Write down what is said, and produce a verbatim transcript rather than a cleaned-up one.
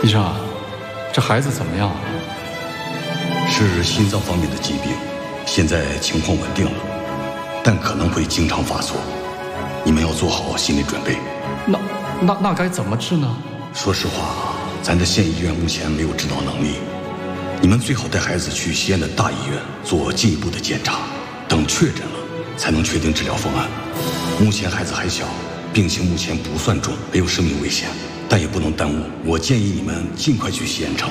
医生啊，这孩子怎么样啊？ 是心脏方面的疾病，现在情况稳定了，但可能会经常发作，你们要做好心理准备。 那那那该怎么治呢？ 说实话，咱这县医院目前没有指导能力，你们最好带孩子去西安的大医院做进一步的检查，等确诊了才能确定治疗方案。目前孩子还小，病情目前不算重，没有生命危险，但也不能耽误。我建议你们尽快去西安城。